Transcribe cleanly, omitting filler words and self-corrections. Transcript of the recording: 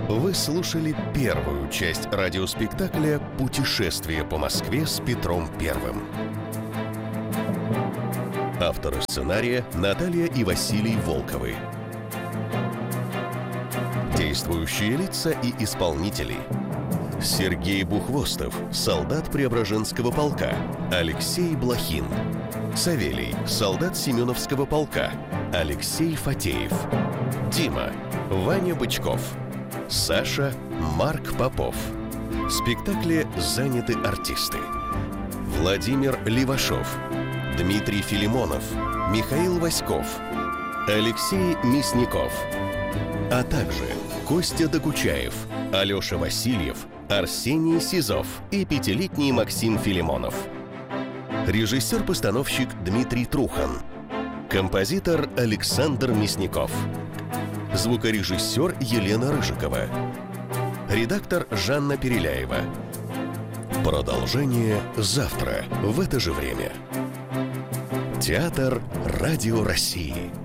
Вы слушали первую часть радиоспектакля «Путешествие по Москве с Петром Первым». Авторы сценария Наталья и Василий Волковы. Действующие лица и исполнители: Сергей Бухвостов, солдат Преображенского полка; Алексей Блохин. Савелий, солдат Семеновского полка; Алексей Фатеев. Дима, Ваня Бычков. Саша, Марк Попов. В спектакле заняты артисты: Владимир Левашов, Дмитрий Филимонов, Михаил Васьков, Алексей Мясников, а также Костя Докучаев, Алеша Васильев, Арсений Сизов и пятилетний Максим Филимонов. Режиссер-постановщик Дмитрий Трухан. Композитор Александр Мясников. Звукорежиссер Елена Рыжикова. Редактор Жанна Переляева. Продолжение завтра в это же время. Театр Радио России.